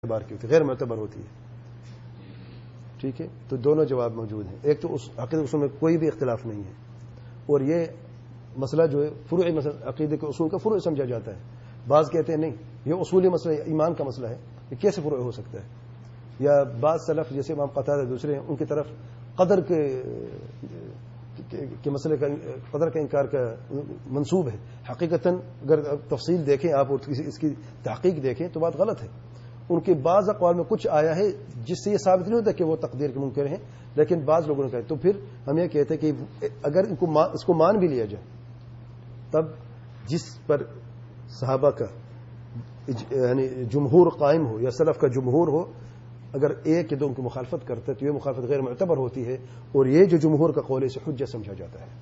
اعتبار کی ہوتی ہے، غیر معتبر ہوتی ہے. ٹھیک ہے، تو دونوں جواب موجود ہیں. ایک تو اس عقیدے اصول میں کوئی بھی اختلاف نہیں ہے، اور یہ مسئلہ جو ہے فروعی مسئلہ عقیدے کے اصول کا فروع سمجھا جاتا ہے. بعض کہتے ہیں نہیں، یہ اصولی مسئلہ ایمان کا مسئلہ ہے، یہ کیسے فروع ہو سکتا ہے. یا بعض سلف جیسے امام قتادہ دوسرے ہیں، ان کی طرف قدر کے مسئلے کا قدر کا انکار کا منسوب ہے. حقیقتاً اگر تفصیل دیکھیں آپ اور اس کی تحقیق دیکھیں تو بات غلط ہے. ان کے بعض اقوال میں کچھ آیا ہے جس سے یہ ثابت نہیں ہوتا کہ وہ تقدیر کے منکر ہیں، لیکن بعض لوگوں نے کہا. تو پھر ہم یہ کہتے ہیں کہ اگر اس کو مان بھی لیا جائے، تب جس پر صحابہ کا یعنی جمہور قائم ہو یا سلف کا جمہور ہو، اگر ایک یا دو ان کی مخالفت کرتے تو یہ مخالفت غیر معتبر ہوتی ہے، اور یہ جو جمہور کا قول ہے اسے حجت سمجھا جاتا ہے.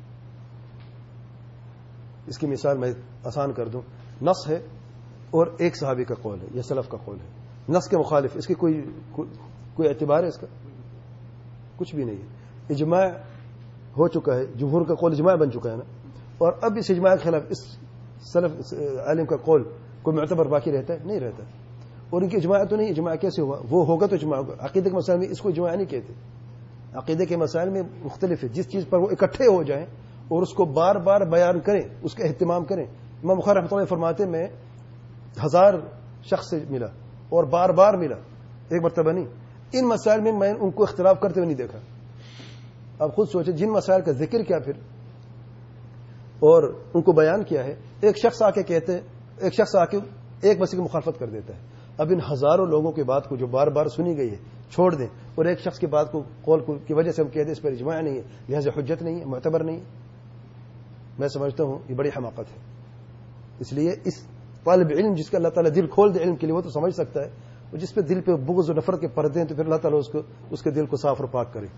اس کی مثال میں آسان کر دوں. نص ہے اور ایک صحابی کا قول ہے یا سلف کا قول ہے، نص کے مخالف، اس کی کوئی اعتبار ہے؟ اس کا کچھ بھی نہیں ہے. اجماع ہو چکا ہے، جمہور کا قول اجماع بن چکا ہے نا، اور اب اس اجماع کے خلاف اس سلف عالم کا قول کوئی معتبر باقی رہتا ہے؟ نہیں رہتا. اور ان کی اجماع تو نہیں. اجماع کیسے ہوا؟ وہ ہوگا تو اجماع ہوگا. عقیدے کے مسائل میں اس کو اجماع نہیں کہتے. عقیدے کے مسائل میں مختلف ہے. جس چیز پر وہ اکٹھے ہو جائیں اور اس کو بار بار بیان کریں، اس کا اہتمام کریں. امام بخاری رحمۃ اللہ فرماتے میں 1000 شخص سے ملا اور بار بار ملا، ایک مرتبہ نہیں. ان مسائل میں ان کو اختلاف کرتے ہوئے نہیں دیکھا. آپ خود سوچیں، جن مسائل کا ذکر کیا پھر اور ان کو بیان کیا ہے، ایک شخص آ کے ایک مسئلے کی مخالفت کر دیتا ہے. اب ان ہزاروں لوگوں کی بات کو جو بار بار سنی گئی ہے چھوڑ دیں، اور ایک شخص کی بات کو قول کی وجہ سے ہم کہتے ہیں اس پر اجماع نہیں ہے، لہذا حجت نہیں ہے، معتبر نہیں ہے. میں سمجھتا ہوں یہ بڑی حماقت ہے. اس لیے اس طالب علم جس کا اللہ تعالیٰ دل کھول دے علم کے لیے، وہ تو سمجھ سکتا ہے. اور جس پہ دل پہ بغض و نفرت کے پردے ہیں تو پھر اللہ تعالیٰ اس کے دل کو صاف اور پاک کرے.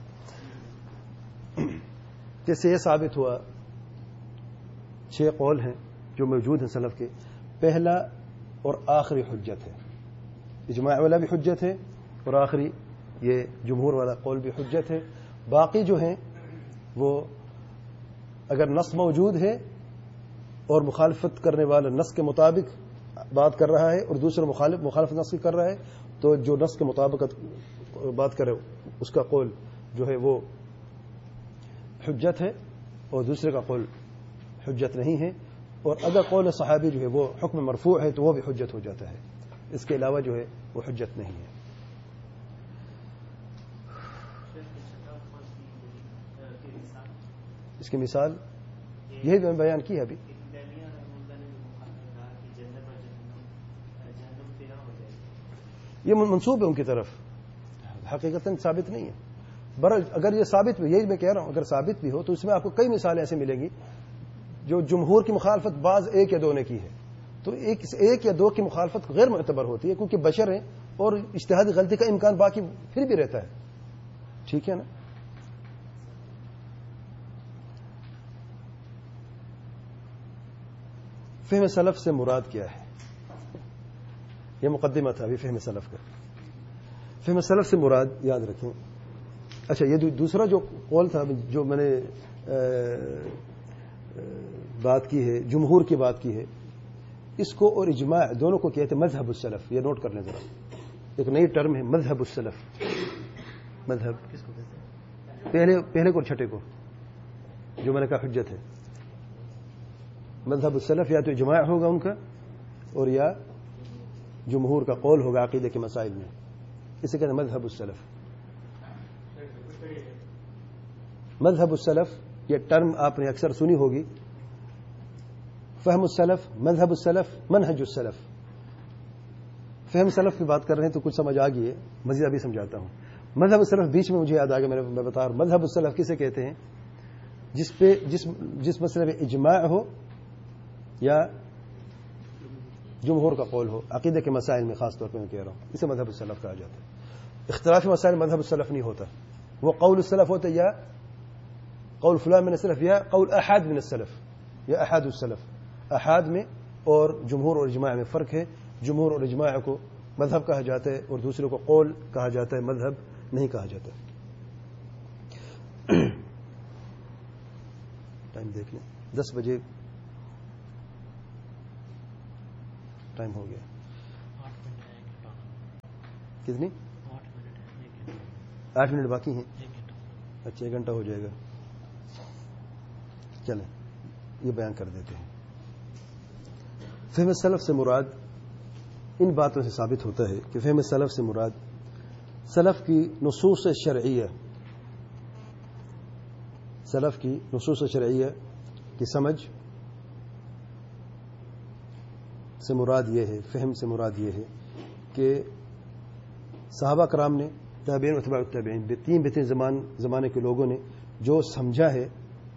جیسے یہ ثابت ہوا 6 قول ہیں جو موجود ہیں سلف کے. پہلا اور آخری حجت ہے، اجماع والا بھی حجت ہے، اور آخری یہ جمہور والا قول بھی حجت ہے. باقی جو ہیں وہ اگر نص موجود ہے اور مخالفت کرنے والا نص کے مطابق بات کر رہا ہے اور دوسرا مخالفت نص کی کر رہا ہے، تو جو نص کے مطابق بات کرے اس کا قول جو ہے وہ حجت ہے، اور دوسرے کا قول حجت نہیں ہے. اور اگر قول صحابی جو ہے وہ حکم مرفوع ہے تو وہ بھی حجت ہو جاتا ہے. اس کے علاوہ جو ہے وہ حجت نہیں ہے. اس کی مثال یہی میں بیان کی ہے ابھی. یہ منسوب ہے ان کی طرف، حقیقتاً ثابت نہیں ہے. برحال اگر یہ ثابت بھی، یہی میں کہہ رہا ہوں، اگر ثابت بھی ہو تو اس میں آپ کو کئی مثالیں ایسے ملیں گی جو جمہور کی مخالفت بعض ایک یا دو نے کی ہے. تو ایک یا دو کی مخالفت غیر معتبر ہوتی ہے، کیونکہ بشر ہیں اور اجتہادی غلطی کا امکان باقی پھر بھی رہتا ہے. ٹھیک ہے نا؟ فہم سلف سے مراد کیا ہے؟ یہ مقدمہ تھا ابھی فہم سلف کا. فہم سلف سے مراد یاد رکھیں. اچھا، یہ دوسرا جو قول تھا جو میں نے بات کی ہے، جمہور کی بات کی ہے، اس کو اور اجماع دونوں کو کہتے ہیں مذہب السلف. یہ نوٹ کر لیں ذرا، ایک نئی ٹرم ہے مذہب السلف. مذہب کس کو کہتے ہیں؟ پہلے کو اور چھٹے کو، جو میں نے کہا حجت ہے. مذہب السلف یا تو اجماع ہوگا ان کا، اور یا جمہور کا قول ہوگا عقیدے کے مسائل میں. اسے کہتے ہیں مذہب السلف. مذہب السلف یہ ٹرم آپ نے اکثر سنی ہوگی. فہم السلف، مذہب السلف، منہج السلف. فہم سلف کی بات کر رہے ہیں تو کچھ سمجھ آ گئی ہے، مزید ابھی سمجھاتا ہوں. مذہب السلف بیچ میں مجھے یاد آ گیا، میں بتا رہا ہوں. مذہب السلف کسے کہتے ہیں؟ جس مسئلے میں اجماع ہو یا جمہور کا قول ہو عقیدے کے مسائل میں، خاص طور پہ میں کہہ رہا ہوں، اسے مذہب السلف کہا جاتا ہے. اختلافی مسائل مذہب السلف نہیں ہوتا، وہ قول السلف ہوتا ہے، یا قول فلان من السلف، یا قول احاد من السلف، یا احاد السلف. احاد میں اور جمہور اور اجماع میں فرق ہے. جمہور اور اجماع کو مذہب کہا جاتا ہے اور دوسرے کو قول کہا جاتا ہے، مذہب نہیں کہا جاتا. ٹائم دیکھ لیں، 10 بجے ٹائم ہو گیا. کتنی 8 منٹ باقی ہیں. اچھا 1 گھنٹہ ہو جائے گا. چلیں یہ بیان کر دیتے ہیں. فہم سلف سے مراد ان باتوں سے ثابت ہوتا ہے کہ فہم سلف سے مراد سلف کی نصوص شرعیہ کی سمجھ سے مراد یہ ہے، فہم سے مراد یہ ہے کہ صحابہ کرام نے، تابعین و اتباع التابعین، بہترین زمانے کے لوگوں نے جو سمجھا ہے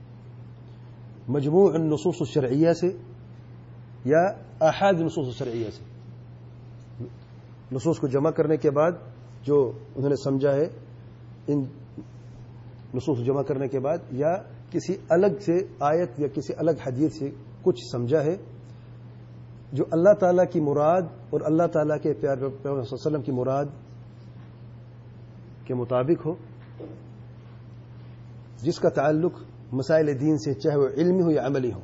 مجموع النصوص الشرعیہ سے یا احاد النصوص الشرعیہ سے، نصوص کو جمع کرنے کے بعد جو انہوں نے سمجھا ہے، ان نصوص جمع کرنے کے بعد، یا کسی الگ سے آیت یا کسی الگ حدیث سے کچھ سمجھا ہے جو اللہ تعالیٰ کی مراد اور اللہ تعالیٰ کے پیارے پیغمبر صلی اللہ علیہ وسلم کی مراد کے مطابق ہو، جس کا تعلق مسائل دین سے، چاہے وہ علمی ہو یا عملی ہو،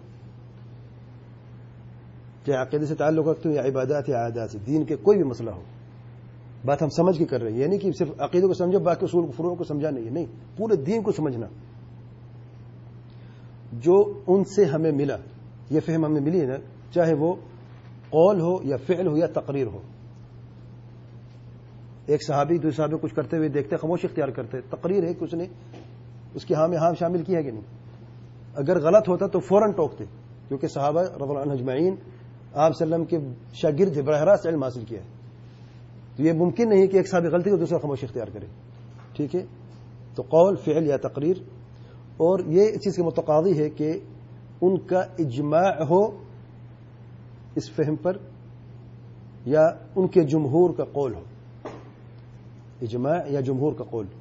چاہے عقیدے سے تعلق رکھتے ہو یا عبادات یا عادات سے، دین کے کوئی بھی مسئلہ ہو. بات ہم سمجھ کے کر رہے ہیں، یعنی کہ صرف عقیدے کو سمجھو باقی اصول فروع کو سمجھا نہیں ہے، نہیں، پورے دین کو سمجھنا. جو ان سے ہمیں ملا، یہ فہم ہمیں ملی ہے نا، چاہے وہ قول ہو یا فعل ہو یا تقریر ہو. ایک صحابی دوسرے صحابی کچھ کرتے ہوئے دیکھتے خاموش اختیار کرتے، تقریر ہے کہ اس نے اس کی ہاں میں ہاں شامل کیا کہ نہیں. اگر غلط ہوتا تو فوراً ٹوکتے، کیونکہ صحابہ رضی اللہ عنہم اجمعین آپ صلی اللہ علیہ وسلم کے شاگرد ہے، براہ راست علم حاصل کیا ہے. تو یہ ممکن نہیں کہ ایک صحابی غلطی کو دوسرا خاموش اختیار کرے. ٹھیک ہے، تو قول، فعل یا تقریر. اور یہ اس چیز کے متقاضی ہے کہ ان کا اجماع ہو اس فہم پر، یا ان کے جمہور کا قول ہو. اجماع یا جمہور کا قول.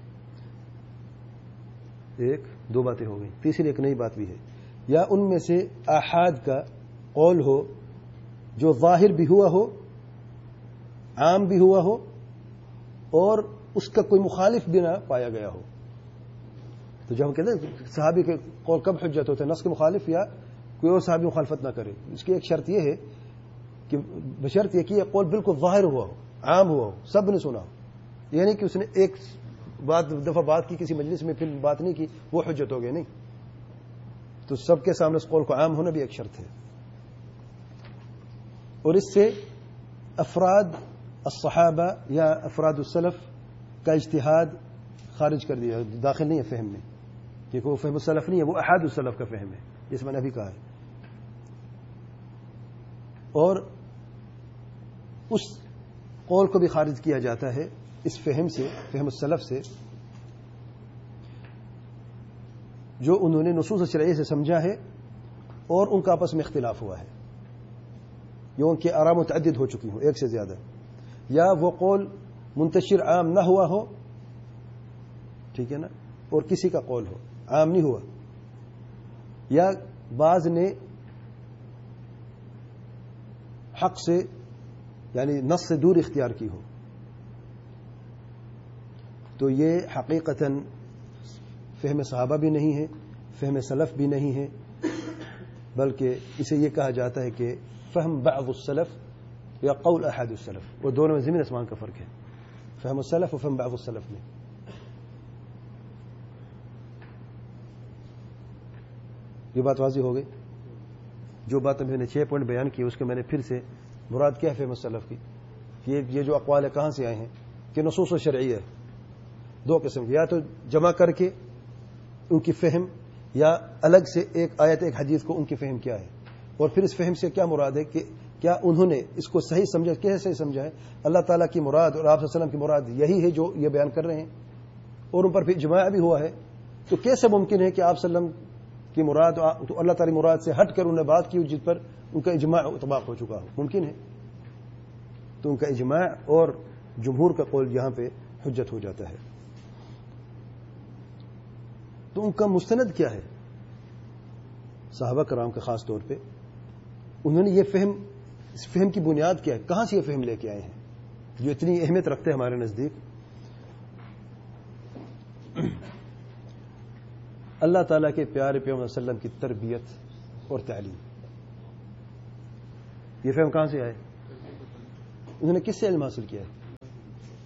ایک دو باتیں ہو گئی، تیسری ایک نئی بات بھی ہے. یا ان میں سے آحاد کا قول ہو جو ظاہر بھی ہوا ہو، عام بھی ہوا ہو، اور اس کا کوئی مخالف بھی نہ پایا گیا ہو. تو جب ہم کہتے ہیں صحابی کے قول کب حجت ہوتے ہیں، نص کے مخالف یا کوئی اور صحابی مخالفت نہ کرے. اس کی ایک شرط یہ ہے کہ بشرط یہ کہ یہ قول بالکل ظاہر ہوا ہو، عام ہوا ہو، سب نے سنا ہو. یعنی کہ اس نے ایک دفعہ بات کی کسی مجلس میں پھر بات نہیں کی، وہ حجت ہو گئی نہیں. تو سب کے سامنے اس قول کو عام ہونا بھی ایک شرط ہے. اور اس سے افراد الصحابہ یا افراد السلف کا اجتہاد خارج کر دیا، داخل نہیں ہے فہم میں، کیونکہ وہ فہم السلف نہیں ہے، وہ احاد السلف کا فہم ہے، جس میں نے ابھی کہا ہے. اور اس قول کو بھی خارج کیا جاتا ہے اس فہم سے، فہم السلف سے، جو انہوں نے نصوص شرعیہ سے سمجھا ہے اور ان کا آپس میں اختلاف ہوا ہے، جو ان کے آراء متعدد ہو چکی ہوں، ایک سے زیادہ، یا وہ قول منتشر عام نہ ہوا ہو، ٹھیک ہے نا، اور کسی کا قول ہو عام نہیں ہوا، یا بعض نے حق سے یعنی نص سے دور اختیار کی ہو. تو یہ حقیقتاً فہم صحابہ بھی نہیں ہے، فہم سلف بھی نہیں ہے، بلکہ اسے یہ کہا جاتا ہے کہ فہم بعض السلف یا قول احد السلف. وہ دونوں میں زمین آسمان کا فرق ہے، فہم السلف و فہم بعض السلف میں. یہ بات واضح ہو گئی. جو بات میں نے 6 پوائنٹ بیان کی، اس کے میں نے پھر سے مراد کیا ہے فہم السلف کی، یہ جو اقوال کہاں سے آئے ہیں، کہ نصوص شرعیہ ہے 2 قسم کی، یا تو جمع کر کے ان کی فہم، یا الگ سے ایک آیت ایک حدیث کو ان کی فہم کیا ہے. اور پھر اس فہم سے کیا مراد ہے، کہ کیا انہوں نے اس کو صحیح سمجھا، کیسے صحیح سمجھا ہے، اللہ تعالیٰ کی مراد اور آپ صلی اللہ علیہ وسلم کی مراد یہی ہے جو یہ بیان کر رہے ہیں، اور ان پر پھر اجماع بھی ہوا ہے. تو کیسے ممکن ہے کہ آپ صلی اللہ علیہ وسلم کی مراد تو اللہ تعالی مراد سے ہٹ کر انہیں بات کی جس پر ان کا اجماع اتفاق ہو چکا ہو؟ ممکن ہے. تو ان کا اجماع اور جمہور کا قول یہاں پہ حجت ہو جاتا ہے. تو ان کا مستند کیا ہے؟ صحابہ کرام کے خاص طور پہ انہوں نے یہ فہم، اس فہم کی بنیاد کیا ہے، کہاں سے یہ فہم لے کے آئے ہیں جو اتنی اہمیت رکھتے ہیں ہمارے نزدیک؟ اللہ تعالیٰ کے پیارے پیغمبر صلی اللہ علیہ وسلم کی تربیت اور تعلیم. یہ فہم کہاں سے آئے؟ انہوں نے کس سے علم حاصل کیا ہے؟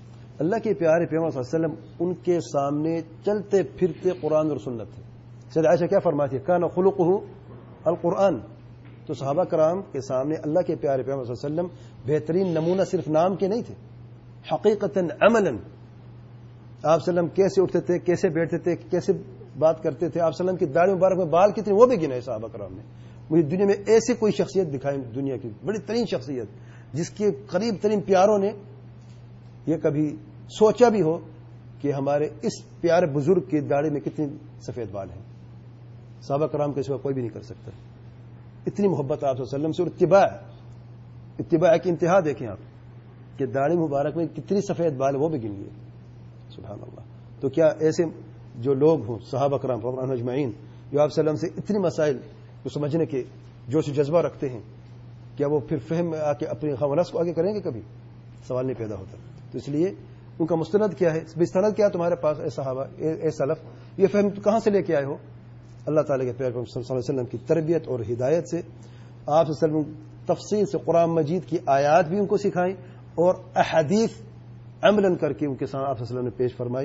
اللہ کے پیارے پیغمبر صلی اللہ علیہ وسلم ان کے سامنے چلتے پھرتے قرآن اور سنت تھے. سیدہ عائشہ کیا فرماتی ہے؟ کان خلقہ القرآن. تو صحابہ کرام کے سامنے اللہ کے پیارے پیغمبر صلی اللہ علیہ وسلم بہترین نمونہ صرف نام کے نہیں تھے، حقیقتاً عملاً. آپ صلی اللہ علیہ وسلم کیسے اٹھتے تھے، کیسے بیٹھتے تھے، کیسے بات کرتے تھے، آپ صلی اللہ علیہ وسلم کی داڑھی مبارک میں بال کتنے وہ بھی گنے صحابہ کرام نے. مجھے دنیا میں ایسی کوئی شخصیت دکھائی، دنیا کی بڑی ترین شخصیت جس کے قریب ترین پیاروں نے یہ کبھی سوچا بھی ہو کہ ہمارے اس پیارے بزرگ کی داڑھی میں کتنے سفید بال ہیں. صحابہ کرام کے سوا کوئی بھی نہیں کر سکتا. اتنی محبت آپ صلی اللہ علیہ وسلم سے. اور اتباع کی انتہا دیکھیں آپ کہ داڑھی مبارک میں کتنی سفید بال وہ بھی گن لیے. سبحان اللہ. تو کیا ایسے جو لوگ ہوں صحابہ کرام رضی اللہ عنہم اجمعین جو آپ صلی اللہ علیہ وسلم سے اتنی مسائل کو سمجھنے کے جوش و جذبہ رکھتے ہیں، کیا وہ پھر فہم میں آ کے اپنے خواہ و نفس کو آگے کریں گے؟ کبھی سوال نہیں پیدا ہوتا. تو اس لیے ان کا مستند کیا ہے، مستند کیا تمہارے پاس اے صحابہ اے سلف، یہ فہم کہاں سے لے کے آئے ہو؟ اللہ تعالیٰ کے پیغمبر صلی اللہ علیہ وسلم کی تربیت اور ہدایت سے. آپ صلی اللہ علیہ وسلم تفصیل سے قرآن مجید کی آیات بھی ان کو سکھائیں اور احادیث عملاً کر کے ان کے سامنے آپ صلی اللہ علیہ وسلم نے پیش فرمائی.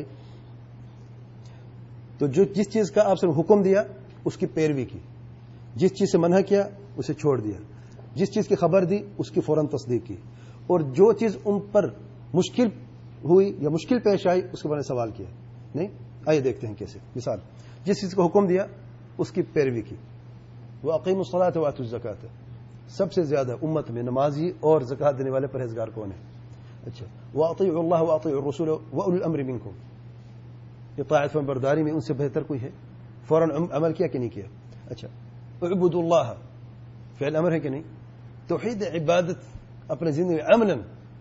تو جس چیز کا آپ سے حکم دیا اس کی پیروی کی، جس چیز سے منع کیا اسے چھوڑ دیا، جس چیز کی خبر دی اس کی فوراً تصدیق کی، اور جو چیز ان پر مشکل ہوئی یا مشکل پیش آئی اس کے بارے میں سوال کیا نہیں. آئیے دیکھتے ہیں کیسے. مثال، جس چیز کو حکم دیا اس کی پیروی کی. وَأَقِيمُوا الصَّلَاةَ وَآتُوا الزَّكَاةَ. سب سے زیادہ امت میں نمازی اور زکات دینے والے پرہیزگار کون ہیں؟ اچھا. وَأَطِيعُوا اللَّهَ وَأَطِيعُوا الرَّسُولَ وَأُولِي الْأَمْرِ مِنكُمْ. اطاعت و برداری میں ان سے بہتر کوئی ہے؟ فوراً عمل کیا کہ نہیں کیا؟ اچھا. اعبدوا اللہ، فعل امر ہے کہ نہیں؟ توحید عبادت اپنے زندگی میں عملاً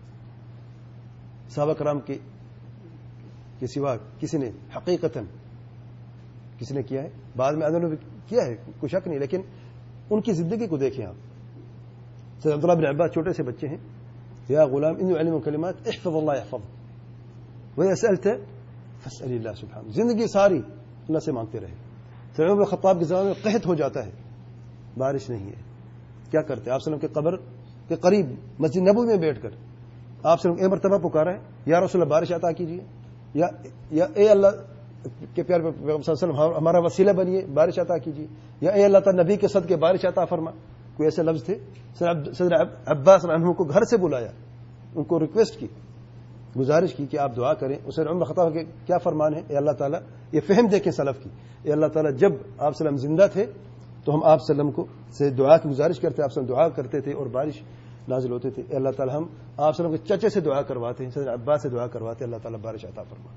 صحابہ کرام کے سوا کسی نے حقیقتاً کسی نے کیا ہے؟ بعد میں انہوں نے کیا ہے، کوئی شک نہیں، لیکن ان کی زندگی کو دیکھیں آپ. سید عبداللہ بن عباس چھوٹے سے بچے ہیں، یا غلام انی علم کلمات احفظ اللہ یحفظ وإذا سألت فاسأل اللہ. سبحان، زندگی ساری اللہ سے مانگتے رہے. سید عمر بن خطاب کے زمانے میں قحط ہو جاتا ہے، بارش نہیں ہے، کیا کرتے؟ آپ صلی اللہ علیہ وسلم کے قبر کے قریب مسجد نبوی میں بیٹھ کر آپ سے ایک مرتبہ پکارا ہے، یا رسول اللہ بارش عطا کیجیے، یا اے اللہ کے پیارے پیغمبر صلی اللہ علیہ وسلم ہمارا وسیلہ بنیے، بارش عطا کیجیے، یا اے اللہ تعالی نبی کے صدقے بارش عطا فرما. کوئی ایسے لفظ تھے؟ سید عباس رضی اللہ عنہ کو گھر سے بلایا، ان کو ریکویسٹ کی، گزارش کی کہ آپ دعا کریں. اسے عمر خطاب کے کیا فرمان ہے؟ اے اللہ تعالیٰ، یہ فہم دیکھیں سلف کی، اے اللہ تعالیٰ جب آپ صلی اللہ علیہ وسلم زندہ تھے تو ہم آپ صلی اللہ علیہ وسلم کو سے دعا کی گزارش کرتے، آپ صلی اللہ علیہ وسلم دعا کرتے تھے اور بارش نازل ہوتے تھے. اے اللہ تعالیٰ ہم آپ صلی اللہ علیہ وسلم کے چچے سے دعا کرواتے ہیں، سید عباس سے دعا کرواتے ہیں، اللہ تعالیٰ بارش عطا فرما.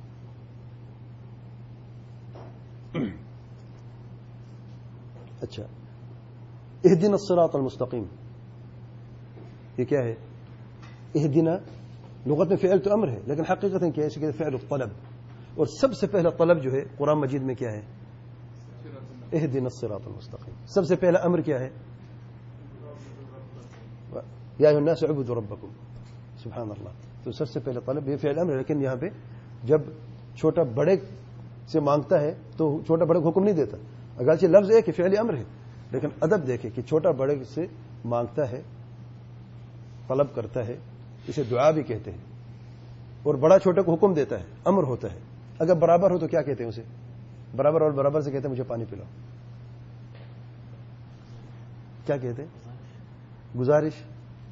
اچھا. اہدنا الصراط المستقیم، یہ کیا ہے؟ اہدنا لغت میں فعل تو امر ہے، لیکن حقیقت کیا ہے؟ کہ فعل الطلب. اور سب سے پہلا طلب جو ہے قرآن مجید میں کیا ہے؟ اہدنا الصراط المستقیم. سب سے پہلا امر کیا ہے؟ یا ایھا الناس اعبدوا ربکم. سبحان اللہ. تو سب سے پہلا طلب یہ فعل امر ہے، لیکن یہاں پہ جب چھوٹا بڑے سے مانگتا ہے تو چھوٹا بڑے کو حکم نہیں دیتا. اگرچہ لفظ ہے کہ فعل امر ہے، لیکن ادب دیکھیں کہ چھوٹا بڑے سے مانگتا ہے، طلب کرتا ہے، اسے دعا بھی کہتے ہیں. اور بڑا چھوٹے کو حکم دیتا ہے، امر ہوتا ہے. اگر برابر ہو تو کیا کہتے ہیں اسے؟ برابر اور برابر سے کہتے ہیں مجھے پانی پلاؤ. کیا کہتے ہیں؟ گزارش.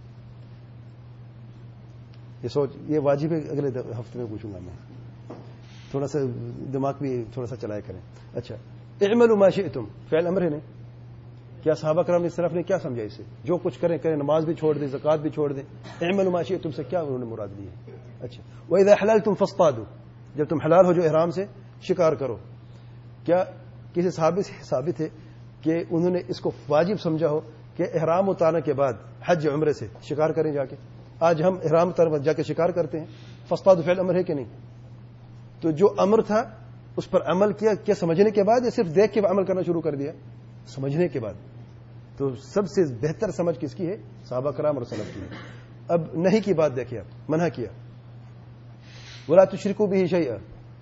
یہ سوچ، یہ واجب ہے، اگلے ہفتے میں پوچھوں گا میں. تھوڑا سا دماغ بھی تھوڑا سا چلائے کریں. اچھا. اعملوا ما شئتم، فعل امر ہے نہیں؟ کیا صحابہ کرام اس طرف نے کیا سمجھا اسے؟ جو کچھ کریں کریں، نماز بھی چھوڑ دیں، زکات بھی چھوڑ دیں. اعملوا ما شئتم سے کیا انہوں نے مراد لی ہے؟ اچھا. واذا حللتم فاصطادوا، جب تم حلال ہو جو احرام سے شکار کرو. کیا کسی صحابی سے ثابت ہے کہ انہوں نے اس کو واجب سمجھا ہو کہ احرام اتارنے کے بعد حج عمرے سے شکار کریں جا کے؟ آج ہم احرام اتار جا کے شکار کرتے ہیں. فاصطادوا فعل امر ہے کہ نہیں؟ تو جو امر تھا اس پر عمل کیا سمجھنے کے بعد یا صرف دیکھ کے عمل کرنا شروع کر دیا؟ سمجھنے کے بعد. تو سب سے بہتر سمجھ کس کی ہے؟ صحابہ کرام اور سلف کی ہے. اب نہیں کی بات دیکھیں، آپ منع کیا، ولا تشركوا به شيئا،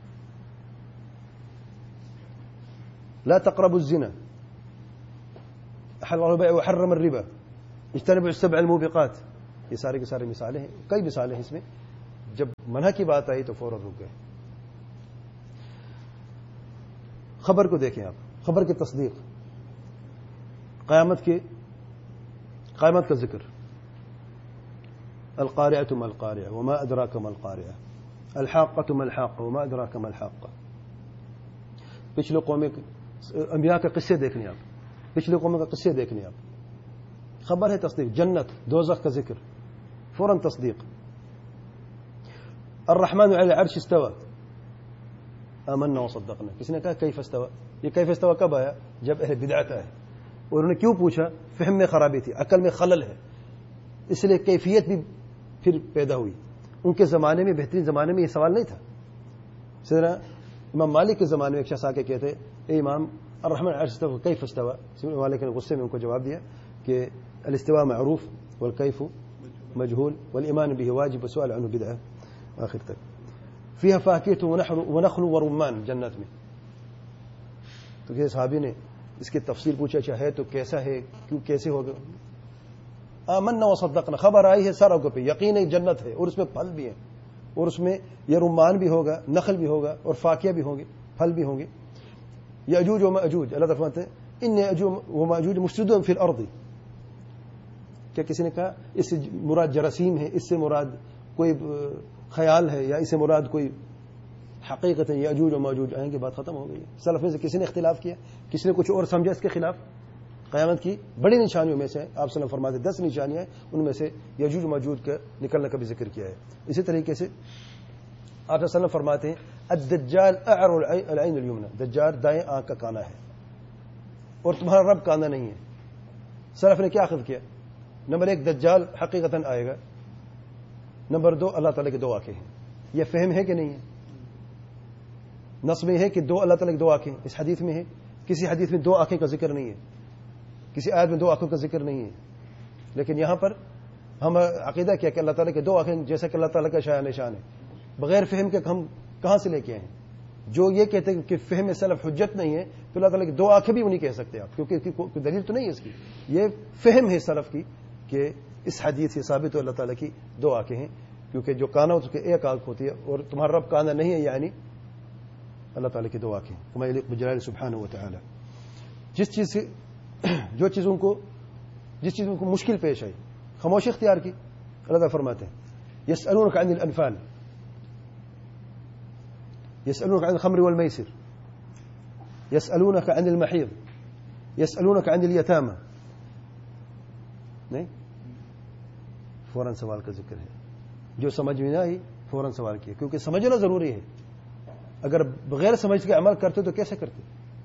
لا تقربوا الزنا، احل الله البيع وحرم الربا، اجتنبوا السبع الموبقات. یہ سارے کے سارے مثالیں ہیں، کئی مثالیں ہیں اس میں جب منع کی بات آئی تو فوراً رک گئے. خبر کو دیکھیں آپ, خبر کی تصدیق, قیامت کا ذکر, القارعۃ ما القارعۃ وما ادراک ما القارعۃ الحاقۃ ما الحاقۃ وما ادراک ما الحاقۃ. پچھلے قوموں انبیاء کے قصے دیکھنے آپ, پچھلے قوموں کا قصے دیکھنے آپ, خبر ہے تصدیق. جنت دوزخ کا ذکر, فوراً تصدیق. الرحمن علی العرش استوى آمنا وصدقنا. کسی نے کہا کیف استوى, یہ کیف استوى کب آیا؟ جب اہل بدعت آئے. اور انہوں نے کیوں پوچھا؟ فہم میں خرابی تھی, عقل میں خلل ہے, اس لیے کیفیت بھی پھر پیدا ہوئی. ان کے زمانے میں, بہترین زمانے میں یہ سوال نہیں تھا. سیدنا امام مالک کے زمانے میں ایک شخص آ کے کہتے اے امام الرحمن علی العرش استوى کیف استوى. امام مالک نے غصے میں ان کو جواب دیا کہ الاستواء معروف والکیف مجهول والایمان به واجب والسؤال عنه بدعه. آخر تک فيها فاكهة ونخل ورمان. جنت میں تو کسی صحابی نے اس کی تفصیل پوچھا, اچھا ہے تو کیسا ہے, کیوں کیسے ہوگا؟ آمنا وصدقنا, خبر آئی ہے ساروں پہ, یقین ہے جنت ہے اور اس میں پھل بھی ہیں, اور اس میں یہ رمان بھی ہوگا, نخل بھی ہوگا, اور فاکیہ بھی ہوں گے, پھل بھی ہوں گے. یاجوج و ماجوج, اللہ تعالیٰ فرماتے ہیں ان یاجوج و ماجوج مفسدون فی الارض. کیا کسی نے کہا اس سے مراد جراثیم ہے, اس سے مراد کوئی خیال ہے, یا اس سے مراد کوئی حقیقت ہے یاجوج و ماجوج آئیں گے؟ بات ختم ہو گئی. سلف میں سے کسی نے اختلاف کیا, کسی نے کچھ اور سمجھا اس کے خلاف. قیامت کی بڑی نشانیوں میں سے آپ صلی اللہ علیہ وسلم فرماتے 10 نشانیاں ہیں, ان میں سے یاجوج و ماجوج کا نکلنے کا بھی ذکر کیا ہے. اسی طریقے سے آپ صلی اللہ علیہ وسلم فرماتے ہیں الدجال اعر العین الیمنى, دجال دائیں آنکھ کا کانا ہے اور تمہارا رب کانا نہیں ہے. سلف نے کیا اخذ کیا؟ نمبر 1 دجال حقیقتاً آئے گا, نمبر 2 اللہ تعالیٰ کی 2 آنکھیں ہیں. یہ فہم ہے کہ نہیں ہے؟ نص میں ہے کہ اللہ تعالیٰ کی 2 آنکھیں, اس حدیث میں ہے. کسی حدیث میں 2 آنکھیں کا ذکر نہیں ہے, کسی آیت میں 2 آنکھوں کا ذکر نہیں ہے. لیکن یہاں پر ہم عقیدہ کیا کہ اللہ تعالیٰ کے 2 آنکھیں جیسا کہ اللہ تعالیٰ کا شایان نشان ہے. بغیر فہم کے ہم کہاں سے لے کے آئے؟ جو یہ کہتے ہیں کہ فہم سلف حجت نہیں ہے, تو اللہ تعالیٰ کی 2 آنکھیں بھی وہ نہیں کہہ سکتے آپ, کیونکہ کوئی دلیل تو نہیں ہے اس کی. یہ فہم ہے سلف کی کہ اس حدیث سے ثابت ہو اللہ تعالیٰ کی 2 آنکھیں ہیں, کیونکہ جو کانا اس کی 1 آنکھ ہوتی ہے, اور تمہارا رب کانا نہیں ہے, یعنی اللہ تعالیٰ کی 2 آنکھیں. وما یلیق بجلالہ سبحانہ وتعالی. جس چیز ان کو مشکل پیش آئی, خاموشی اختیار کی. اللہ تعالیٰ فرماتے ہیں یسألونک عن الانفال, یسألونک عن الخمر والمیسر, یسألونک عن المحیض, یسألونک عن الیتامى. نہیں, فوراً سوال کا ذکر ہے. جو سمجھ میں نہ آئی فوراً سوال کیا, کیونکہ سمجھنا ضروری ہے. اگر بغیر سمجھ کے عمل کرتے تو کیسے کرتے؟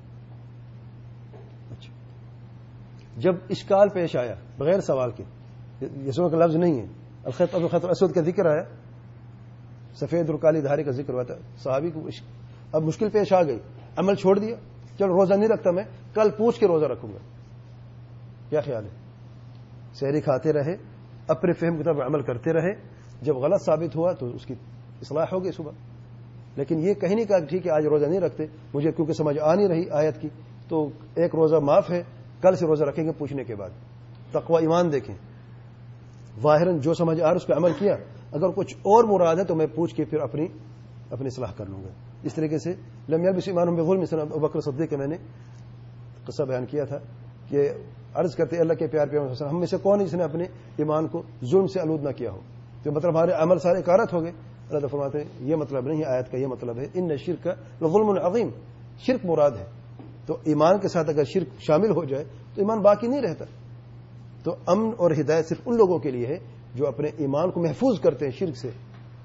اچھا, جب اشکال پیش آیا بغیر سوال کے, یسوع کا لفظ نہیں ہے, الخیط الاسود کا ذکر آیا, سفید اور کالی دھاری کا ذکر ہوا تھا. صحابی کو اب مشکل پیش آ گئی, عمل چھوڑ دیا, چلو روزہ نہیں رکھتا میں, کل پوچھ کے روزہ رکھوں گا. کیا خیال ہے؟ سحری کھاتے رہے, اپنے فہم کی طرف عمل کرتے رہے, جب غلط ثابت ہوا تو اس کی اصلاح ہوگی صبح. لیکن یہ کہیں نہیں کہا ٹھیک ہے آج روزہ نہیں رکھتے, مجھے کیونکہ سمجھ آ نہیں رہی آیت کی, تو 1 روزہ معاف ہے, کل سے روزہ رکھیں گے پوچھنے کے بعد. تقوی ایمان دیکھیں, ظاہراً جو سمجھ آ رہا اس پہ عمل کیا, اگر کچھ اور مراد ہے تو میں پوچھ کے پھر اپنی اصلاح کر لوں گا. اس طریقے سے لم یلبس ایمانہم بظلم, مثلا ابوبکر صدیق کا میں نے قصہ بیان کیا تھا کہ عرض کرتے اللہ کے پیار پیغمبر ہم میں سے کون ہے جس نے اپنے ایمان کو ظلم سے آلود نہ کیا ہو, تو مطلب ہمارے عمل سارے اکارت ہو گئے. اللہ تعالیٰ فرماتے ہیں یہ مطلب نہیں ہے آیت کا, یہ مطلب ہے ان الشرک لظلم عظیم, شرک مراد ہے. تو ایمان کے ساتھ اگر شرک شامل ہو جائے تو ایمان باقی نہیں رہتا. تو امن اور ہدایت صرف ان لوگوں کے لیے ہے جو اپنے ایمان کو محفوظ کرتے ہیں شرک سے.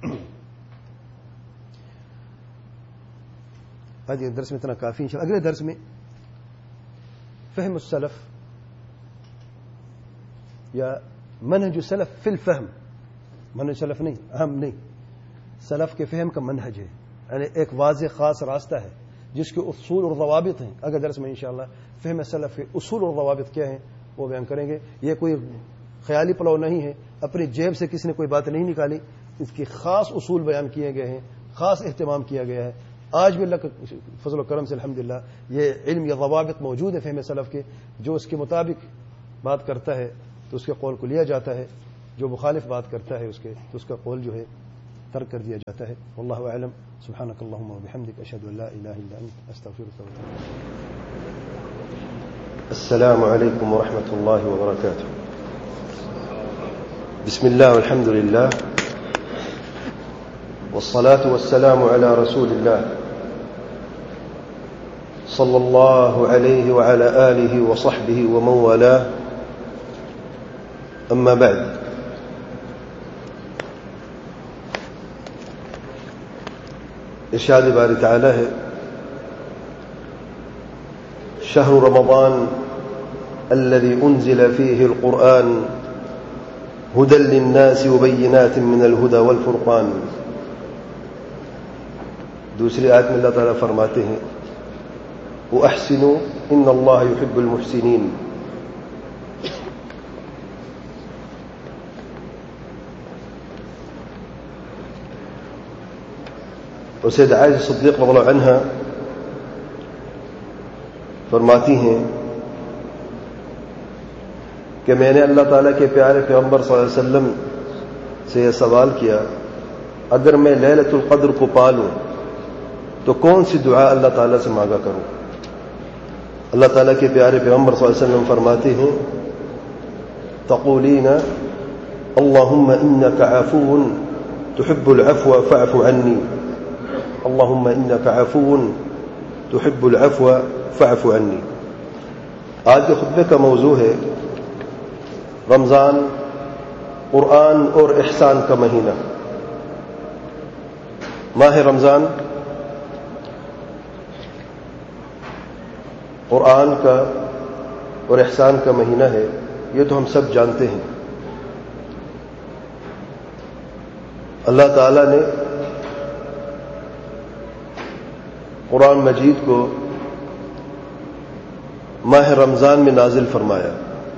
آج درس میں اتنا کافی, انشاءاللہ اگلے درس میں فہم السلف یا منہج السلف فی الفہم, منہج سلف نہیں, اہم نہیں, سلف کے فہم کا منہج ہے, یعنی ایک واضح خاص راستہ ہے جس کے اصول اور ضوابط ہیں. اگر درس میں انشاءاللہ فہم سلف کے اصول اور ضوابط کیا ہیں وہ بیان کریں گے. یہ کوئی خیالی پلاؤ نہیں ہے, اپنی جیب سے کسی نے کوئی بات نہیں نکالی, اس کی خاص اصول بیان کیے گئے ہیں, خاص اہتمام کیا گیا ہے. آج بھی اللہ کے فضل و کرم سے الحمدللہ یہ علم یا ضوابط موجود ہے فہم سلف کے, جو اس کے مطابق بات کرتا ہے تو اس کے قول کو لیا جاتا ہے, جو مخالف بات کرتا ہے اس کے تو اس کا قول جو ہے ترک کر دیا جاتا ہے. واللہ اعلم. سبحانک اللہم وبحمدک اشہد ان لا الہ الا انت استغفرک واتوب الیک. السلام علیکم ورحمۃ اللہ وبرکاتہ. بسم اللہ والحمد للہ والصلاة والسلام على رسول الله صلى الله عليه وعلى آله وصحبه ومن والاه. أما بعد، ارشاد باری تعالی ہے شهر رمضان الذي أنزل فيه القرآن هدى للناس وبينات من الهدى والفرقان. دوسری آیت میں اللہ تعالیٰ فرماتے ہیں وَأَحْسِنُوا إِنَّ اللَّهَ يُحِبُّ الْمُحْسِنِينَ. اور سید عائشہ صدیقہ رضی اللہ عنہا فرماتی ہیں کہ میں نے اللہ تعالیٰ کے پیارے پیغمبر صلی اللہ علیہ وسلم سے یہ سوال کیا اگر میں لیلۃ القدر کو پا لوں تو کون سی دعا اللہ تعالیٰ سے مانگا کروں. اللہ تعالیٰ کے پیارے پیغمبر صلی اللہ علیہ وسلم فرماتے ہیں تقولین اللہم انک عفو تحب العفو فاعف عنی. اللہم انک عفو تحب العفو فاعف عنی. آج کے خطبے کا موضوع ہے رمضان، قرآن اور احسان کا مہینہ. ماہ رمضان قرآن کا اور احسان کا مہینہ ہے، یہ تو ہم سب جانتے ہیں. اللہ تعالی نے قرآن مجید کو ماہ رمضان میں نازل فرمایا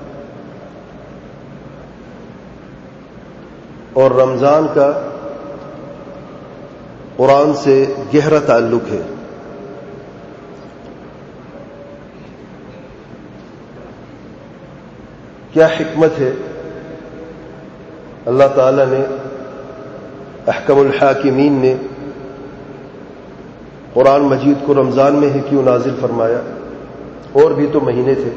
اور رمضان کا قرآن سے گہرا تعلق ہے. کیا حکمت ہے اللہ تعالی نے احکم الحاکمین نے قرآن مجید کو رمضان میں ہی کیوں نازل فرمایا؟ اور بھی تو مہینے تھے.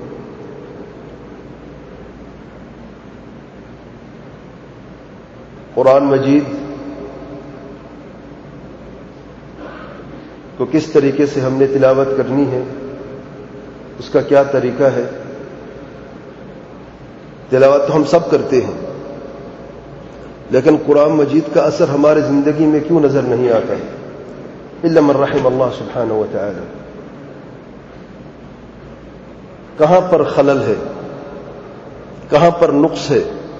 قرآن مجید کو کس طریقے سے ہم نے تلاوت کرنی ہے، اس کا کیا طریقہ ہے؟ تلاوت تو ہم سب کرتے ہیں، لیکن قرآن مجید کا اثر ہمارے زندگی میں کیوں نظر نہیں آتا ہے؟ الا من رحم اللہ سبحانہ وتعالی. کہاں پر خلل ہے، کہاں پر نقص ہے؟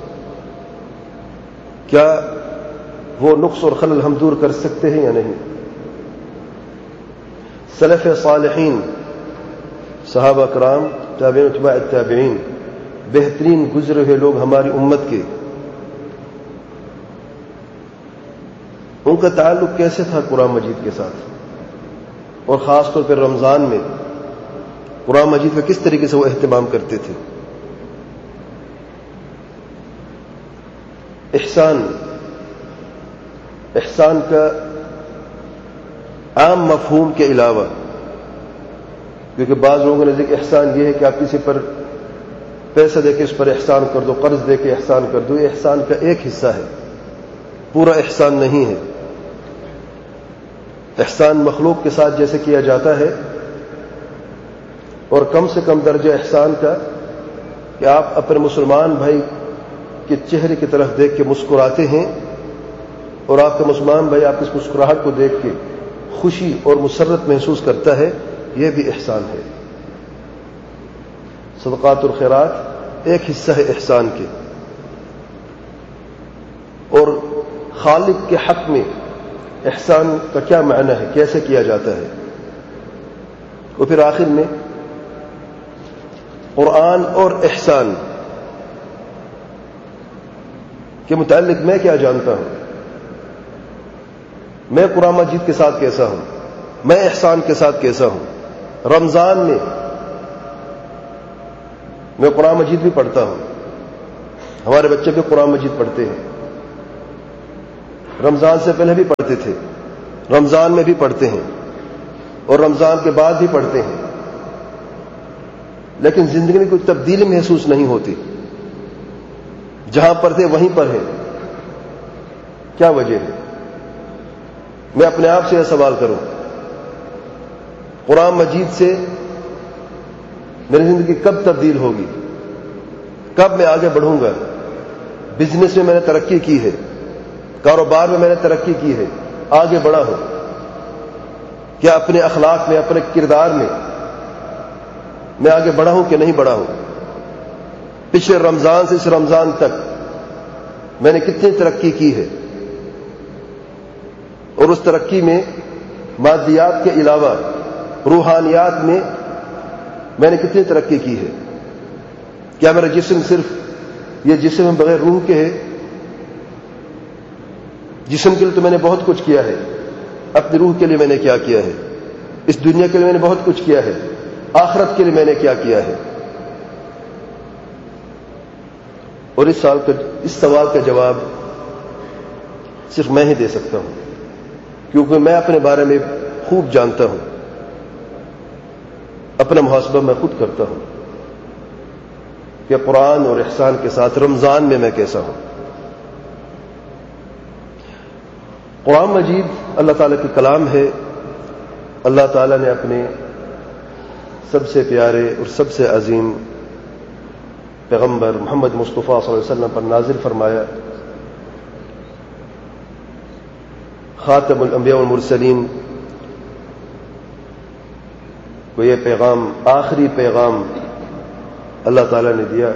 کیا وہ نقص اور خلل ہم دور کر سکتے ہیں یا نہیں؟ سلف صالحین، صحابہ کرام، تابعین اتباع التابعین، بہترین گزرے ہوئے لوگ ہماری امت کے، ان کا تعلق کیسے تھا قرآن مجید کے ساتھ؟ اور خاص طور پر رمضان میں قرآن مجید کا کس طریقے سے وہ اہتمام کرتے تھے؟ احسان کا عام مفہوم کے علاوہ، کیونکہ بعض لوگوں نے ذکر احسان یہ ہے کہ آپ کسی پر پیسہ دے کے اس پر احسان کر دو، قرض دے کے احسان کر دو، یہ احسان کا ایک حصہ ہے، پورا احسان نہیں ہے. احسان مخلوق کے ساتھ جیسے کیا جاتا ہے، اور کم سے کم درجہ احسان کا کہ آپ اپنے مسلمان بھائی کے چہرے کی طرف دیکھ کے مسکراتے ہیں اور آپ کا مسلمان بھائی آپ کی اس مسکراہٹ کو دیکھ کے خوشی اور مسرت محسوس کرتا ہے، یہ بھی احسان ہے. صدقات اور خیرات ایک حصہ ہے احسان کے. اور خالق کے حق میں احسان کا کیا معنی ہے، کیسے کیا جاتا ہے؟ اور پھر آخر میں قرآن اور احسان کے متعلق میں کیا جانتا ہوں، میں قرآن مجید کے ساتھ کیسا ہوں، میں احسان کے ساتھ کیسا ہوں. رمضان میں قرآن مجید بھی پڑھتا ہوں، ہمارے بچے بھی قرآن مجید پڑھتے ہیں، رمضان سے پہلے بھی پڑھتے تھے، رمضان میں بھی پڑھتے ہیں اور رمضان کے بعد بھی پڑھتے ہیں، لیکن زندگی میں کوئی تبدیلی محسوس نہیں ہوتی، جہاں پڑھتے وہیں پر ہے۔ کیا وجہ ہے؟ میں اپنے آپ سے یہ سوال کروں، قرآن مجید سے میری زندگی کب تبدیل ہوگی؟ کب میں آگے بڑھوں گا؟ بزنس میں میں نے ترقی کی ہے، کاروبار میں میں نے ترقی کی ہے، آگے بڑھا ہوں، کیا اپنے اخلاق میں، اپنے کردار میں آگے بڑھا ہوں کہ نہیں بڑھا ہوں؟ پچھلے رمضان سے اس رمضان تک میں نے کتنی ترقی کی ہے، اور اس ترقی میں مادیات کے علاوہ روحانیات میں نے کتنی ترقی کی ہے؟ کیا میرا جسم صرف یہ جسم بغیر روح کے ہے؟ جسم کے لیے تو میں نے بہت کچھ کیا ہے، اپنی روح کے لیے میں نے کیا کیا ہے؟ اس دنیا کے لیے میں نے بہت کچھ کیا ہے، آخرت کے لیے میں نے کیا کیا ہے؟ اور اس سوال کا جواب صرف میں ہی دے سکتا ہوں، کیونکہ میں اپنے بارے میں خوب جانتا ہوں، اپنا محاسبہ میں خود کرتا ہوں کہ قرآن اور احسان کے ساتھ رمضان میں کیسا ہوں۔ قرآن مجید اللہ تعالیٰ کی کلام ہے، اللہ تعالیٰ نے اپنے سب سے پیارے اور سب سے عظیم پیغمبر محمد مصطفیٰ صلی اللہ علیہ وسلم پر نازل فرمایا۔ خاتم الانبیاء والمرسلین کو یہ پیغام، آخری پیغام اللہ تعالیٰ نے دیا،